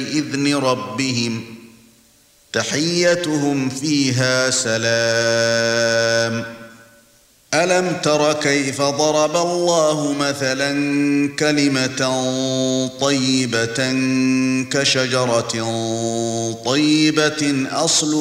بإذن ربهم تحيتهم فيها سلام. ألم تر كيف ضرب الله مثلا كلمة طيبة كشجرة طيبة أصلها